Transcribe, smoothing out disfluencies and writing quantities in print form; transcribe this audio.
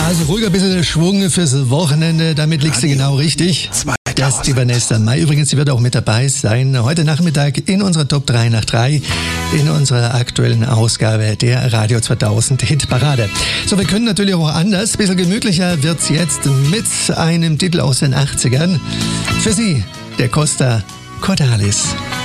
Also ruhig ein bisschen Schwung fürs Wochenende, damit liegst du genau richtig. Das ist die Vanessa Mai. Übrigens, sie wird auch mit dabei sein heute Nachmittag in unserer Top 3 nach 3 in unserer aktuellen Ausgabe der Radio 2000 Hitparade. So, wir können natürlich auch anders. Ein bisschen gemütlicher wird's jetzt mit einem Titel aus den 80ern. Für Sie, der Costa Cordalis.